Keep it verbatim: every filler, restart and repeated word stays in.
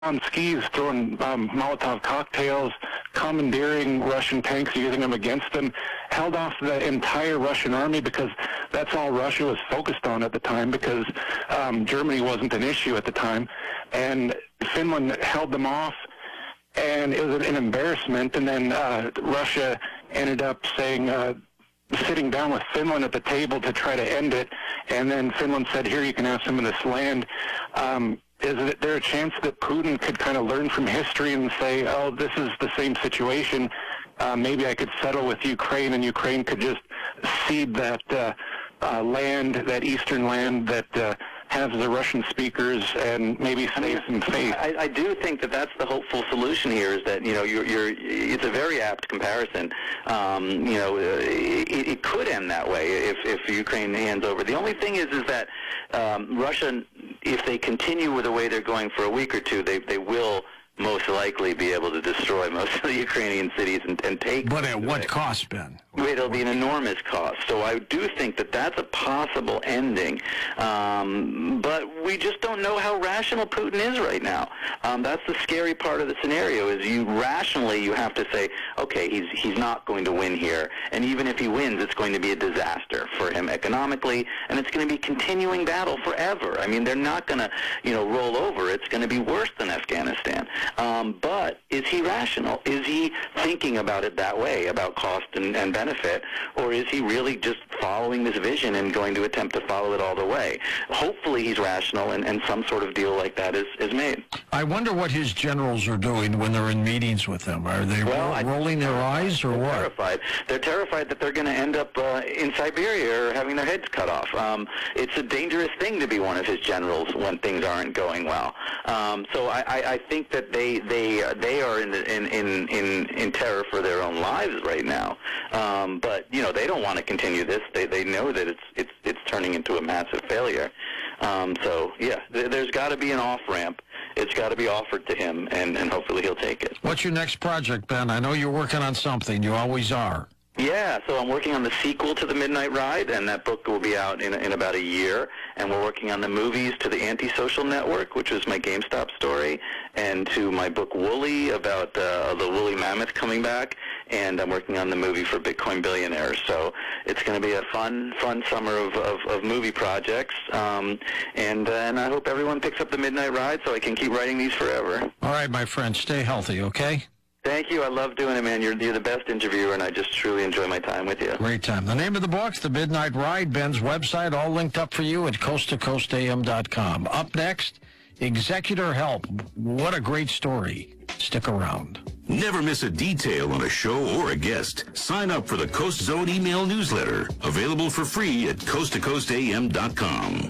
on skis, throwing um, Molotov cocktails, commandeering Russian tanks, using them against them, held off the entire Russian army because that's all Russia was focused on at the time, because um, Germany wasn't an issue at the time. And Finland held them off, and it was an embarrassment. And then uh, Russia ended up saying, uh, sitting down with Finland at the table to try to end it. And then Finland said, here, you can have some of this land. Um, Is there a chance that Putin could kind of learn from history and say, oh, this is the same situation, uh, maybe I could settle with Ukraine, and Ukraine could just cede that uh, uh, land, that eastern land that uh, has the Russian speakers, and maybe save some faith? I, I do think that that's the hopeful solution here, is that, you know, you're, you're, it's a very apt comparison. Um, you know, it, it could end that way if, if Ukraine hands over. The only thing is, is that um, Russia, if they continue with the way they're going for a week or two, they, they will most likely be able to destroy most of the Ukrainian cities and, and take But at what cost, Ben? It'll be an enormous cost. So I do think that that's a possible ending. Um, but we just don't know how rational Putin is right now. Um, that's the scary part of the scenario, is you rationally, you have to say, okay, he's, he's not going to win here. And even if he wins, it's going to be a disaster for him economically, and it's going to be a continuing battle forever. I mean, they're not going to, you know, roll over. It's going to be worse than Afghanistan. Um, but is he rational? Is he thinking about it that way, about cost and, and benefit, or is he really just following this vision and going to attempt to follow it all the way? Hopefully he's rational, and, and some sort of deal like that is, is made. I wonder what his generals are doing when they're in meetings with him. Are they well, ro- I, rolling their eyes, or they're what? Terrified. They're terrified that they're going to end up uh, in Siberia or having their heads cut off. Um, it's a dangerous thing to be one of his generals when things aren't going well. Um, so I, I, I think that they they they are in, the, in in in in terror for their own lives right now. Um, but you know, they don't want to continue this. They they know that it's it's it's turning into a massive failure. Um, so yeah, th- there's got to be an off ramp. It's got to be offered to him, and, and hopefully he'll take it. What's your next project, Ben? I know you're working on something. You always are. Yeah, so I'm working on the sequel to The Midnight Ride, and that book will be out in, in about a year. And we're working on the movies to The Antisocial Network, which was my GameStop story, and to my book Wooly, about uh, the woolly mammoth coming back. And I'm working on the movie for Bitcoin billionaires. So it's going to be a fun, fun summer of, of, of movie projects. Um, and, uh, and I hope everyone picks up The Midnight Ride so I can keep writing these forever. All right, my friend, stay healthy, okay? Thank you. I love doing it, man. You're, you're the best interviewer, and I just truly enjoy my time with you. Great time. The name of the book's The Midnight Ride, Ben's website, all linked up for you at coast to coast a m dot com. Up next, Executor Help. What a great story. Stick around. Never miss a detail on a show or a guest. Sign up for the Coast Zone email newsletter, available for free at coast to coast a m dot com.